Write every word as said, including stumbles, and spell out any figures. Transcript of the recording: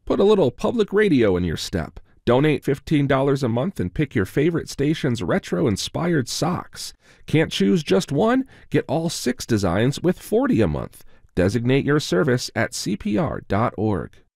Put a little public radio in your step. Donate fifteen dollars a month and pick your favorite station's retro-inspired socks. Can't choose just one? Get all six designs with forty dollars a month. Designate your service at C P R dot org.